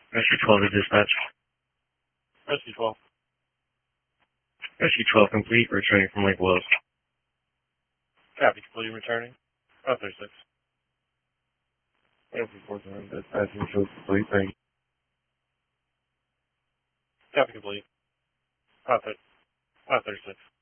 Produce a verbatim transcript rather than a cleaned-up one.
Rescue twelve to dispatch. Rescue twelve. Rescue twelve complete, returning from Lake Wells. Copy, complete, returning. five thirty-six. Rescue fourteen, dispatching shows complete, thank you. Copy, complete. five thirty-six.